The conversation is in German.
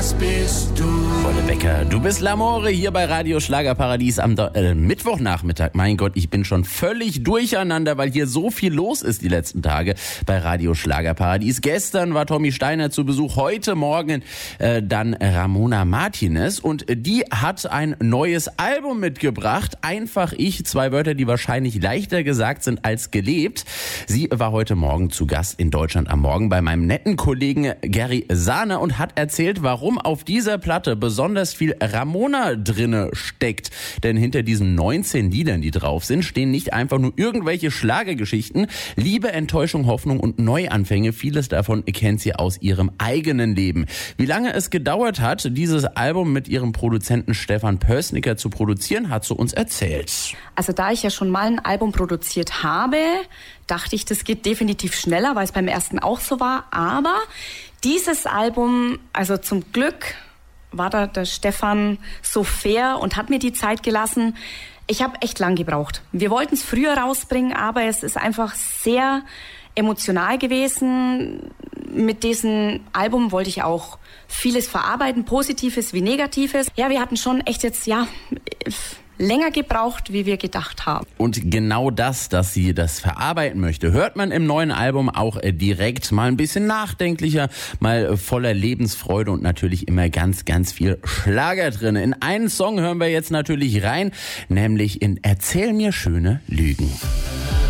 das bist du. Volle Becker, du bist L'Amore hier bei Radio Schlagerparadies am Mittwochnachmittag. Mein Gott, ich bin schon völlig durcheinander, weil hier so viel los ist die letzten Tage bei Radio Schlagerparadies. Gestern war Tommy Steiner zu Besuch, heute Morgen dann Ramona Martinez und die hat ein neues Album mitgebracht. Einfach ich, 2 Wörter, die wahrscheinlich leichter gesagt sind als gelebt. Sie war heute Morgen zu Gast in Deutschland am Morgen bei meinem netten Kollegen Gary Sahne und hat erzählt, warum auf dieser Platte besonders viel Ramona drinne steckt. Denn hinter diesen 19 Liedern, die drauf sind, stehen nicht einfach nur irgendwelche Schlagergeschichten. Liebe, Enttäuschung, Hoffnung und Neuanfänge, vieles davon kennt sie aus ihrem eigenen Leben. Wie lange es gedauert hat, dieses Album mit ihrem Produzenten Stefan Pößnicker zu produzieren, hat sie uns erzählt. Also da ich ja schon mal ein Album produziert habe, dachte ich, das geht definitiv schneller, weil es beim ersten auch so war. Aber dieses Album, also zum Glück war da der Stefan so fair und hat mir die Zeit gelassen. Ich habe echt lang gebraucht. Wir wollten es früher rausbringen, aber es ist einfach sehr emotional gewesen. Mit diesem Album wollte ich auch vieles verarbeiten, Positives wie Negatives. Ja, wir hatten schon echt jetzt, länger gebraucht, wie wir gedacht haben. Und genau das, dass sie das verarbeiten möchte, hört man im neuen Album auch direkt. Mal ein bisschen nachdenklicher, mal voller Lebensfreude und natürlich immer ganz, ganz viel Schlager drin. In einen Song hören wir jetzt natürlich rein, nämlich in Erzähl mir schöne Lügen.